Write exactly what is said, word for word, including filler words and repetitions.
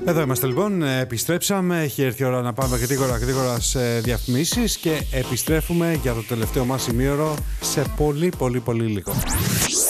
Εδώ είμαστε λοιπόν, επιστρέψαμε, έχει έρθει η ώρα να πάμε γρήγορα γρήγορα σε διαφημίσεις και επιστρέφουμε για το τελευταίο μας ημίωρο σε πολύ πολύ πολύ λίγο.